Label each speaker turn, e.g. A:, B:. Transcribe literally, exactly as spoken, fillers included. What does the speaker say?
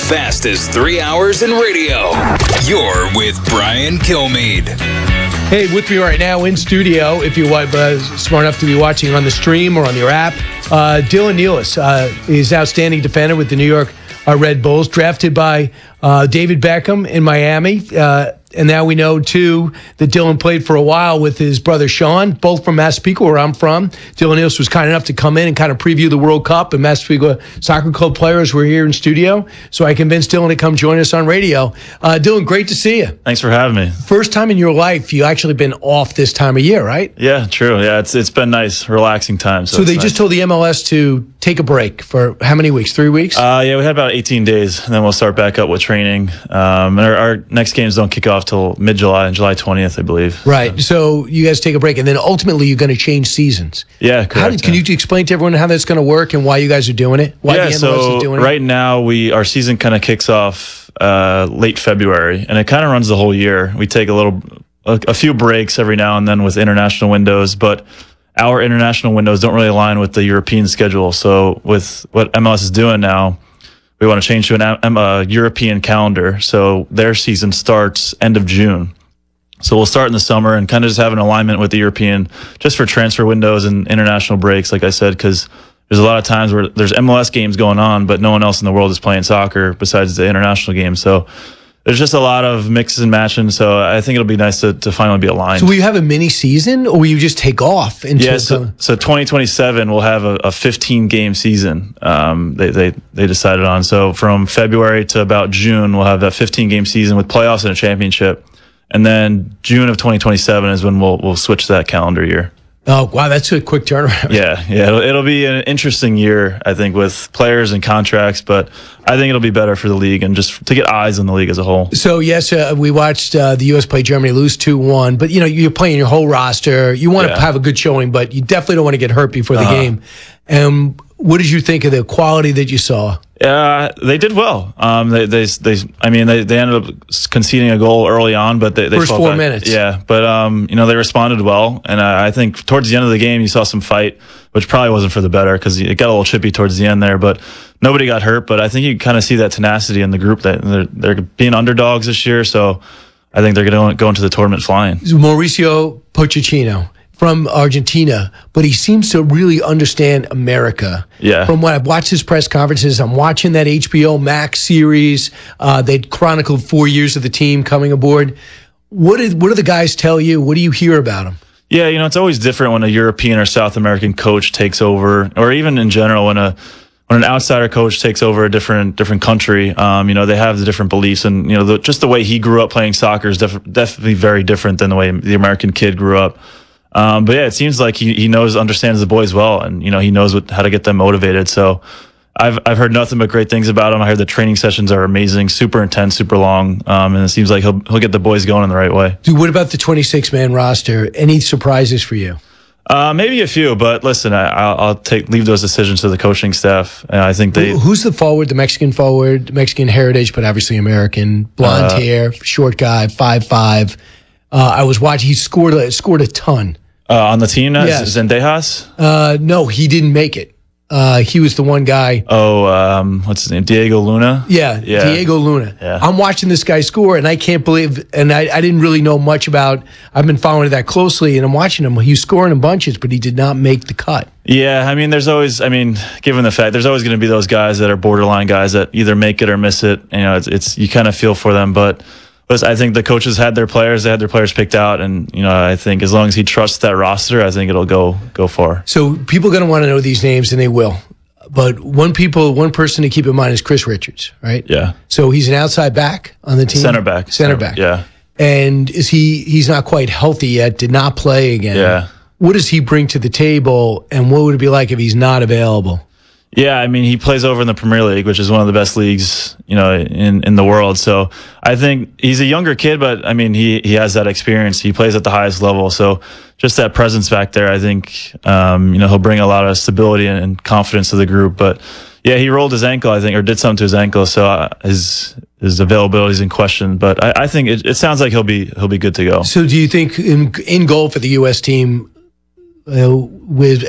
A: fastest three hours in radio. You're with Brian Kilmeade.
B: Hey, with me right now in studio, if you're uh, smart enough to be watching on the stream or on your app, uh, Dylan Nealis. Uh, he's an outstanding defender with the New York uh, Red Bulls, drafted by uh, David Beckham in Miami. Uh, and now we know, too, that Dylan played for a while with his brother Sean, both from Massapequa, where I'm from. Dylan Nealis was kind enough to come in and kind of preview the World Cup, and Massapequa Soccer Club players were here in studio. So I convinced Dylan to come join us on radio. Uh, Dylan, great to see you.
C: Thanks for having me.
B: First time in your life you actually been off this time of year, right?
C: Yeah, true. Yeah, it's it's been nice, relaxing time. So,
B: so they
C: nice.
B: just told the M L S to take a break for how many weeks? Three weeks?
C: Uh, yeah, we had about eighteen days, and then we'll start back up with training. Um, and our, our next games don't kick off till mid-July, July twentieth, I believe.
B: Right. So. so you guys take a break, and then ultimately you're going to change seasons.
C: Yeah, correct.
B: How did, can
C: yeah.
B: you explain to everyone how that's going to work and why you guys are doing it? Why
C: yeah,
B: the M L S
C: so
B: is doing
C: right
B: it?
C: now we our season kind of kicks off uh, late February, and it kind of runs the whole year. We take a little, a, a few breaks every now and then with international windows, but our international windows don't really align with the European schedule. So with what M L S is doing now, we want to change to an a European calendar. So their season starts end of June. So we'll start in the summer and kind of just have an alignment with the European, just for transfer windows and international breaks, like I said, because there's a lot of times where there's M L S games going on, but no one else in the world is playing soccer besides the international games. So there's just a lot of mixes and matching. So I think it'll be nice to, to finally be aligned.
B: So will you have a mini season, or will you just take off? Until
C: yeah, so, so twenty twenty-seven we'll have a, a fifteen game season. Um, they, they they decided on. So from February to about June, we'll have that fifteen game season with playoffs and a championship. And then June of twenty twenty-seven is when we'll we'll switch to that calendar year.
B: Oh, wow, that's a quick turnaround.
C: Yeah, yeah, it'll, it'll be an interesting year, I think, with players and contracts, but I think it'll be better for the league and just to get eyes on the league as a whole.
B: So, yes, uh, we watched uh, the U S play Germany lose two one, but, you know, you're playing your whole roster. You want to
C: Yeah.
B: have a good showing, but you definitely don't want to get hurt before the
C: Uh-huh.
B: game. And what did you think of the quality that you saw?
C: Yeah, they did well. Um, they, they, they, I mean, they, they ended up conceding a goal early on, but they, they
B: First
C: fought
B: four
C: back.
B: minutes.
C: Yeah, but um, you know, they responded well, and I, I think towards the end of the game, you saw some fight, which probably wasn't for the better because it got a little chippy towards the end there. But nobody got hurt. But I think you kind of see that tenacity in the group that they're, they're being underdogs this year. So I think they're going to go into the tournament flying.
B: Mauricio Pochettino from Argentina, but he seems to really understand America.
C: Yeah.
B: From what I've watched his press conferences, I'm watching that H B O Max series. Uh, they chronicled four years of the team coming aboard. What did what do the guys tell you? What do you hear about him?
C: Yeah, you know, it's always different when a European or South American coach takes over, or even in general when a when an outsider coach takes over a different different country. Um, you know, they have the different beliefs, and you know, the, just the way he grew up playing soccer is def- definitely very different than the way the American kid grew up. Um, but yeah, it seems like he, he knows, understands the boys well, and you know he knows what, how to get them motivated. So I've I've heard nothing but great things about him. I heard the training sessions are amazing, super intense, super long, um, and it seems like he'll he'll get the boys going in the right way.
B: Dude, what about the twenty-six man roster? Any surprises for you?
C: Uh, maybe a few, but listen, I, I'll, I'll take leave those decisions to the coaching staff. Uh, I think they.
B: Who's the forward? The Mexican forward, Mexican heritage, but obviously American, blonde
C: Uh,
B: hair, short guy, five five. Uh, I was watching. He scored a, scored a ton.
C: Uh, on the team now?
B: Yes.
C: Zendejas?
B: Uh, no, he didn't make it. Uh, he was the one guy.
C: Oh, um, what's his name? Diego Luna?
B: Yeah,
C: Yeah.
B: Diego Luna.
C: Yeah.
B: I'm watching this guy score, and I can't believe, and I, I didn't really know much about, I've been following that closely, and I'm watching him. He was scoring in bunches, but he did not make the cut.
C: Yeah, I mean, there's always, I mean, given the fact, there's always going to be those guys that are borderline guys that either make it or miss it. You know, it's, it's you kind of feel for them, but I think the coaches had their players, they had their players picked out, and you know, I think as long as he trusts that roster, I think it'll go go far.
B: So people are going to want to know these names, and they will. But one people, one person to keep in mind is Chris Richards, right?
C: Yeah.
B: So he's an outside back on the team.
C: Center back.
B: Center back.
C: Yeah.
B: And is he? He's not quite healthy yet. Did not play again.
C: Yeah.
B: What does he bring to the table, and what would it be like if he's not available?
C: Yeah, I mean, he plays over in the Premier League, which is one of the best leagues, you know, in, in the world. So I think he's a younger kid, but I mean, he, he has that experience. He plays at the highest level. So just that presence back there, I think, um, you know, he'll bring a lot of stability and, and confidence to the group. But yeah, he rolled his ankle, I think, or did something to his ankle. So uh, his, his availability is in question, but I, I think it, it sounds like he'll be, he'll be good to go.
B: So do you think in, in goal for the U S team, uh, with